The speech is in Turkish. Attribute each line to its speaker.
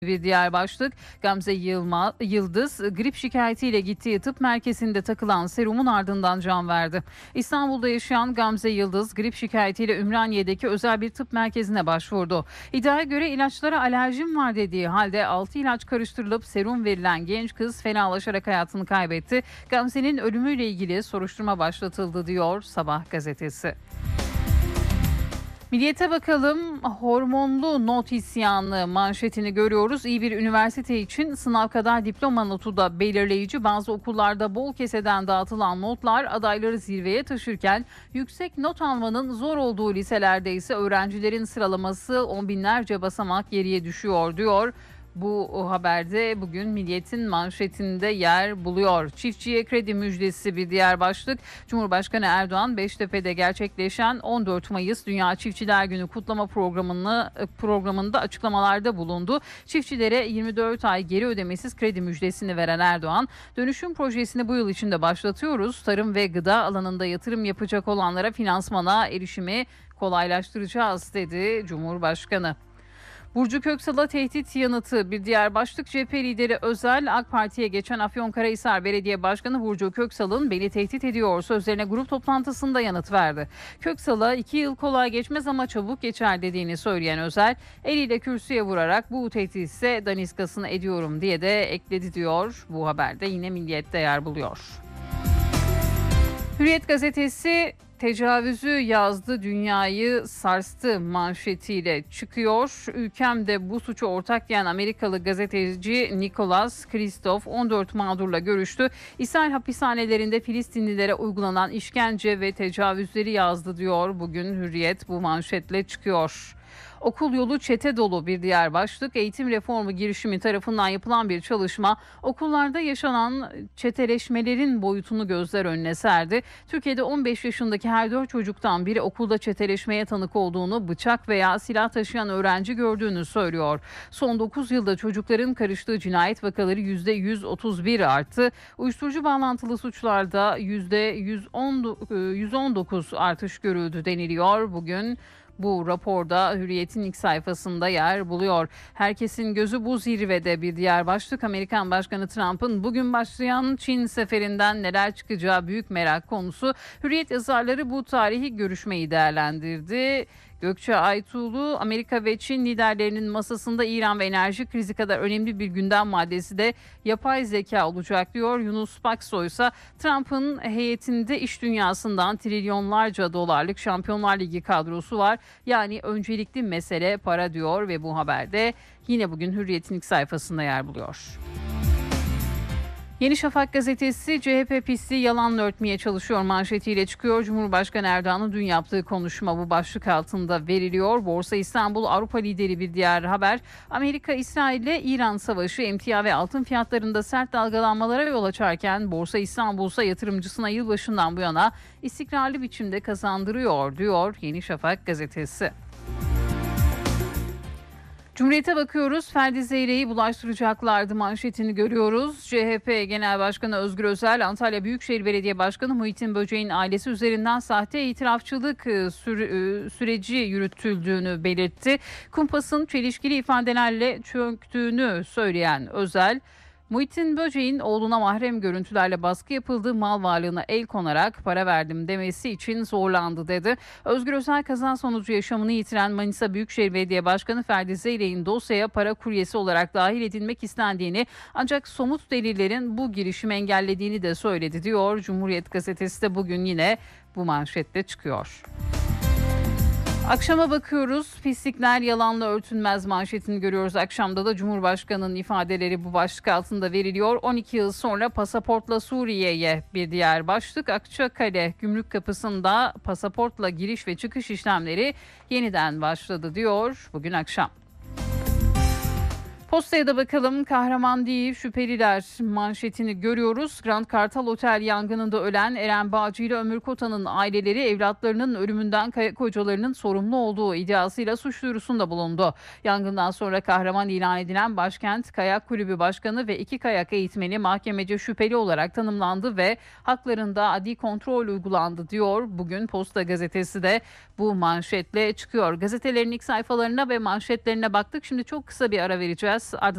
Speaker 1: Bir diğer başlık, Gamze Yıldız grip şikayetiyle gittiği tıp merkezinde takılan serumun ardından can verdi. İstanbul'da yaşayan Gamze Yıldız grip şikayetiyle Ümraniye'deki özel bir tıp merkezine başvurdu. İddiaya göre ilaçlara alerjim var dediği halde 6 ilaç karıştırılıp serum verilen genç kız fenalaşarak hayatını kaybetti. Gamze'nin ölümüyle ilgili soruşturma başlatıldı diyor Sabah gazetesi. Milliyet'e bakalım, hormonlu not isyanı manşetini görüyoruz. İyi bir üniversite için sınav kadar diploma notu da belirleyici. Bazı okullarda bol keseden dağıtılan notlar adayları zirveye taşırken yüksek not almanın zor olduğu liselerde ise öğrencilerin sıralaması on binlerce basamak geriye düşüyor diyor. Bu haberde bugün Milliyet'in manşetinde yer buluyor. Çiftçiye kredi müjdesi bir diğer başlık. Cumhurbaşkanı Erdoğan Beştepe'de gerçekleşen 14 Mayıs Dünya Çiftçiler Günü kutlama programında açıklamalarda bulundu. Çiftçilere 24 ay geri ödemesiz kredi müjdesini veren Erdoğan, dönüşüm projesini bu yıl içinde başlatıyoruz. Tarım ve gıda alanında yatırım yapacak olanlara finansmana erişimi kolaylaştıracağız dedi Cumhurbaşkanı. Burcu Köksal'a tehdit yanıtı bir diğer başlık. CHP lideri Özel, AK Parti'ye geçen Afyonkarahisar Belediye Başkanı Burcu Köksal'ın beni tehdit ediyor sözlerine grup toplantısında yanıt verdi. Köksal'a 2 yıl kolay geçmez ama çabuk geçer dediğini söyleyen Özel, eliyle kürsüye vurarak bu tehdit ise daniskasını ediyorum diye de ekledi diyor. Bu haberde yine Milliyet'te yer buluyor. Hürriyet gazetesi tecavüzü yazdı, dünyayı sarstı manşetiyle çıkıyor. Ülkemde bu suçu ortak diyen Amerikalı gazeteci Nicholas Kristof 14 mağdurla görüştü. İsrail hapishanelerinde Filistinlilere uygulanan işkence ve tecavüzleri yazdı diyor. Bugün Hürriyet bu manşetle çıkıyor. Okul yolu çete dolu bir diğer başlık. Eğitim reformu girişimi tarafından yapılan bir çalışma okullarda yaşanan çeteleşmelerin boyutunu gözler önüne serdi. Türkiye'de 15 yaşındaki her 4 çocuktan biri okulda çeteleşmeye tanık olduğunu, bıçak veya silah taşıyan öğrenci gördüğünü söylüyor. Son 9 yılda çocukların karıştığı cinayet vakaları %131 arttı. Uyuşturucu bağlantılı suçlarda %119 artış görüldü deniliyor. Bugün bu raporda Hürriyet'in ilk sayfasında yer buluyor. Herkesin gözü bu zirvede bir diğer başlık. Amerikan Başkanı Trump'ın bugün başlayan Çin seferinden neler çıkacağı büyük merak konusu. Hürriyet yazarları bu tarihi görüşmeyi değerlendirdi. Gökçe Aytuğlu, Amerika ve Çin liderlerinin masasında İran ve enerji krizi kadar önemli bir gündem maddesi de yapay zeka olacak diyor. Yunus Paksoy ise Trump'ın heyetinde iş dünyasından trilyonlarca dolarlık Şampiyonlar Ligi kadrosu var. Yani öncelikli mesele para diyor ve bu haberde yine bugün Hürriyet'in ilk sayfasında yer buluyor. Yeni Şafak gazetesi CHP pisliği yalanla örtmeye çalışıyor manşetiyle çıkıyor. Cumhurbaşkanı Erdoğan'ın dün yaptığı konuşma bu başlık altında veriliyor. Borsa İstanbul Avrupa lideri bir diğer haber. Amerika, İsrail ile İran savaşı emtia ve altın fiyatlarında sert dalgalanmalara yol açarken Borsa İstanbul ise yatırımcısına yılbaşından bu yana istikrarlı biçimde kazandırıyor diyor Yeni Şafak gazetesi. Cumhuriyet'e bakıyoruz. Ferdi Zeyre'yi bulaştıracaklardı manşetini görüyoruz. CHP Genel Başkanı Özgür Özel, Antalya Büyükşehir Belediye Başkanı Muhittin Böceğin ailesi üzerinden sahte itirafçılık süreci yürütüldüğünü belirtti. Kumpas'ın çelişkili ifadelerle çöktüğünü söyleyen Özel, Muhittin Böceğin oğluna mahrem görüntülerle baskı yapıldığı mal varlığına el konarak para verdim demesi için zorlandı dedi. Özgür Özel, kaza sonucu yaşamını yitiren Manisa Büyükşehir Belediye Başkanı Ferdi Zeyrek'in dosyaya para kuryesi olarak dahil edilmek istendiğini ancak somut delillerin bu girişimi engellediğini de söyledi diyor. Cumhuriyet gazetesi de bugün yine bu manşetle çıkıyor. Akşama bakıyoruz. Pislikler yalanla örtülmez manşetini görüyoruz. Akşamda da Cumhurbaşkanı'nın ifadeleri bu başlık altında veriliyor. 12 yıl sonra pasaportla Suriye'ye bir diğer başlık. Akçakale gümrük kapısında pasaportla giriş ve çıkış işlemleri yeniden başladı diyor bugün akşam. Postaya da bakalım. Kahraman değil şüpheliler manşetini görüyoruz. Grand Kartal Otel yangınında ölen Eren Bağcı ile Ömür Kotan'ın aileleri evlatlarının ölümünden kocalarının sorumlu olduğu iddiasıyla suç duyurusunda bulundu. Yangından sonra kahraman ilan edilen Başkent Kayak Kulübü Başkanı ve 2 kayak eğitmeni mahkemece şüpheli olarak tanımlandı ve haklarında adli kontrol uygulandı diyor. Bugün Posta gazetesi de bu manşetle çıkıyor. Gazetelerin ilk sayfalarına ve manşetlerine baktık. Şimdi çok kısa bir ara vereceğiz. aktaracağız. Ardından